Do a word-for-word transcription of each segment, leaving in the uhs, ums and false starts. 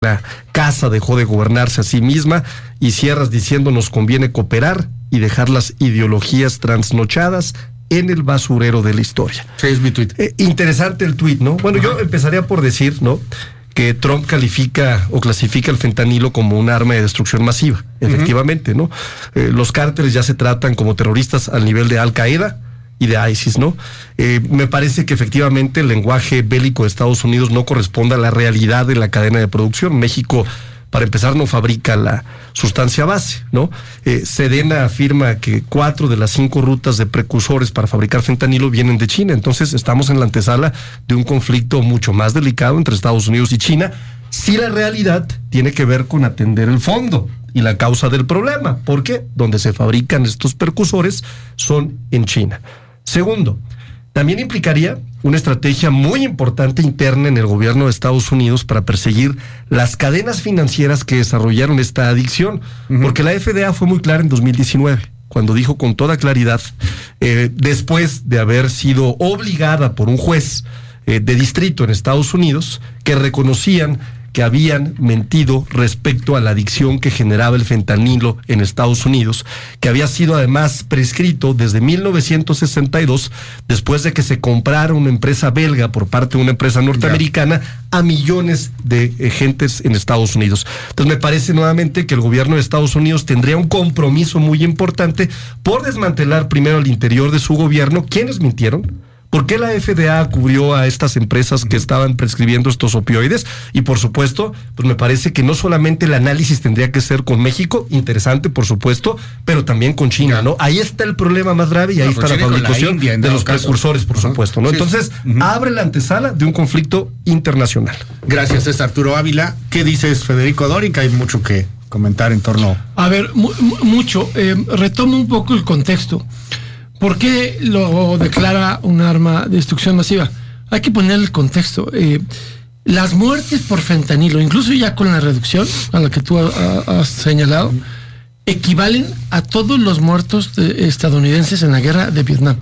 La casa dejó de gobernarse a sí misma y cierras diciendo nos conviene cooperar y dejar las ideologías trasnochadas en el basurero de la historia. Sí, es mi tuit. Eh, interesante el tuit, ¿no? Bueno, uh-huh. Yo empezaría por decir, ¿no?, que Trump califica o clasifica el fentanilo como un arma de destrucción masiva, efectivamente, uh-huh. ¿no? Eh, los cárteles ya se tratan como terroristas al nivel de Al Qaeda y de ISIS, ¿no? Eh, me parece que efectivamente el lenguaje bélico de Estados Unidos no corresponde a la realidad de la cadena de producción. México, para empezar, no fabrica la sustancia base, ¿no? Eh, Sedena afirma que cuatro de las cinco rutas de precursores para fabricar fentanilo vienen de China. Entonces estamos en la antesala de un conflicto mucho más delicado entre Estados Unidos y China, si la realidad tiene que ver con atender el fondo y la causa del problema, porque donde se fabrican estos precursores son en China. Segundo, también implicaría una estrategia muy importante interna en el gobierno de Estados Unidos para perseguir las cadenas financieras que desarrollaron esta adicción, uh-huh. porque la F D A fue muy clara en dos mil diecinueve, cuando dijo con toda claridad, eh, después de haber sido obligada por un juez eh, de distrito en Estados Unidos, que reconocían que habían mentido respecto a la adicción que generaba el fentanilo en Estados Unidos, que había sido además prescrito desde mil novecientos sesenta y dos, después de que se comprara una empresa belga por parte de una empresa norteamericana yeah. a millones de eh, gentes en Estados Unidos. Entonces me parece nuevamente que el gobierno de Estados Unidos tendría un compromiso muy importante por desmantelar primero al interior de su gobierno quiénes mintieron. ¿Por qué la F D A cubrió a estas empresas que estaban prescribiendo estos opioides? Y por supuesto, pues me parece que no solamente el análisis tendría que ser con México, interesante por supuesto, pero también con China, ¿no? Ahí está el problema más grave y ahí no, está la fabricación la India, de los casos. precursores, por uh-huh. supuesto, ¿no? Sí, Entonces, uh-huh. abre la antesala de un conflicto internacional. Gracias, es Arturo Ávila. ¿Qué dices, Federico Dorica? Hay mucho que comentar en torno. A ver, mu- mucho. Eh, retomo un poco el contexto. ¿Por qué lo declara un arma de destrucción masiva? Hay que poner el contexto. Eh, las muertes por fentanilo, incluso ya con la reducción a la que tú ha, has señalado, equivalen a todos los muertos de, estadounidenses en la guerra de Vietnam.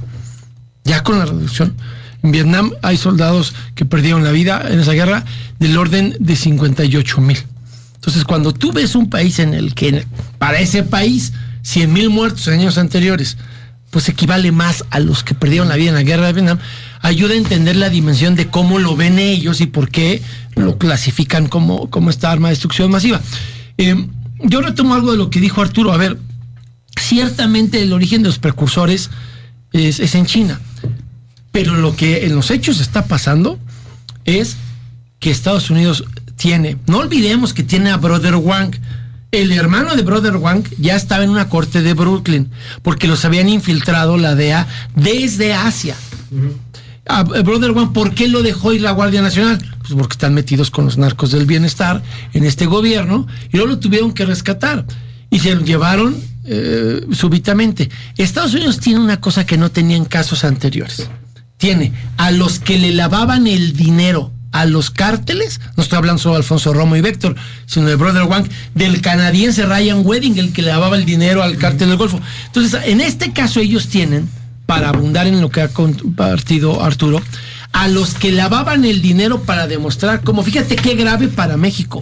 Ya con la reducción. En Vietnam hay soldados que perdieron la vida en esa guerra del orden de cincuenta y ocho mil. Entonces, cuando tú ves un país en el que para ese país cien mil muertos en años anteriores pues equivale más a los que perdieron la vida en la guerra de Vietnam, ayuda a entender la dimensión de cómo lo ven ellos y por qué lo clasifican como, como esta arma de destrucción masiva. Eh, yo retomo algo de lo que dijo Arturo. A ver, ciertamente el origen de los precursores es, es en China, pero lo que en los hechos está pasando es que Estados Unidos tiene, no olvidemos que tiene a Brother Wang. El hermano de Brother Wang ya estaba en una corte de Brooklyn porque los habían infiltrado la D E A desde Asia. Uh-huh. A Brother Wang, ¿por qué lo dejó ir la Guardia Nacional? Pues porque están metidos con los narcos del bienestar en este gobierno y luego lo tuvieron que rescatar y se lo llevaron eh, súbitamente. Estados Unidos tiene una cosa que no tenía en casos anteriores. Tiene a los que le lavaban el dinero a los cárteles, no estoy hablando solo de Alfonso Romo y Véctor, sino de Brother Wang, del canadiense Ryan Wedding, el que le lavaba el dinero al cártel del Golfo. Entonces, en este caso ellos tienen, para abundar en lo que ha compartido Arturo, a los que lavaban el dinero para demostrar cómo, fíjate qué grave para México,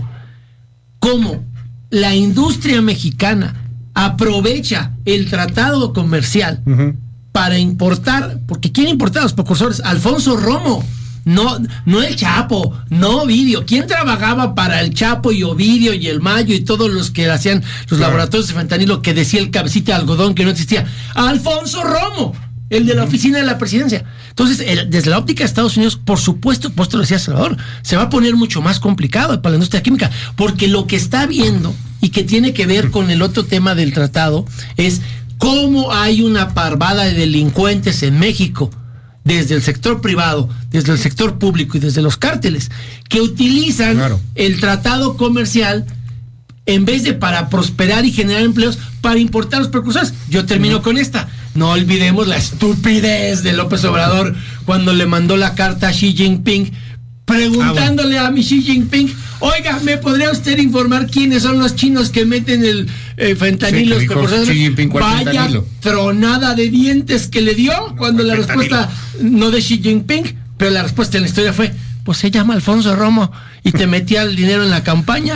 cómo la industria mexicana aprovecha el tratado comercial uh-huh. para importar, porque ¿quién importa a los precursores? Alfonso Romo. No, no el Chapo, no Ovidio. ¿Quién trabajaba para el Chapo y Ovidio y el Mayo y todos los que hacían los claro. laboratorios de fentanilo que decía el cabecita de algodón que no existía? Alfonso Romo, el de la oficina de la presidencia. Entonces, el, desde la óptica de Estados Unidos, por supuesto, pues te lo decía Salvador, se va a poner mucho más complicado para la industria química, porque lo que está viendo y que tiene que ver con el otro tema del tratado es cómo hay una parvada de delincuentes en México, desde el sector privado, desde el sector público y desde los cárteles, que utilizan claro. el tratado comercial en vez de para prosperar y generar empleos, para importar los precursores. Yo termino uh-huh. con esta. No olvidemos la estupidez de López Obrador cuando le mandó la carta a Xi Jinping preguntándole ah, bueno. a mi Xi Jinping, oiga, ¿me podría usted informar quiénes son los chinos que meten el eh, fentanilo? Sí, Vaya fentanilo? Tronada de dientes que le dio cuando la fentanilo. respuesta, no de Xi Jinping, pero la respuesta en la historia fue, pues se llama Alfonso Romo y te metía el dinero en la campaña